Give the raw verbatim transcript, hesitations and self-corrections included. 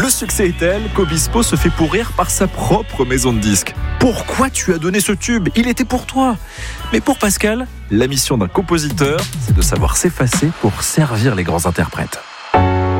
Le succès est tel qu'Obispo se fait pourrir par sa propre maison de disques. Pourquoi tu as donné ce tube ? Il était pour toi. Mais pour Pascal, la mission d'un compositeur, c'est de savoir s'effacer pour servir les grands interprètes.